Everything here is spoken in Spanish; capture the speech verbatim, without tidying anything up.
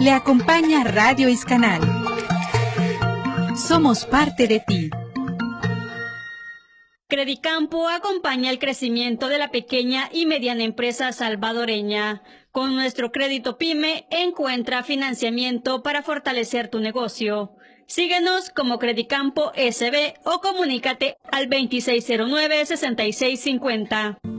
Le acompaña Radio Iscanal. Somos parte de ti. Credicampo acompaña el crecimiento de la pequeña y mediana empresa salvadoreña. Con nuestro crédito PYME encuentra financiamiento para fortalecer tu negocio. Síguenos como Credicampo S B o comunícate al veintiséis cero nueve, sesenta y seis cincuenta.